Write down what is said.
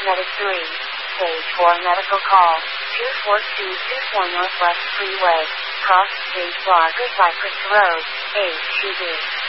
Medic 3. Stage 4 medical call. 24224 Northwest Freeway. Cross State Bar Cypress Road. HUD.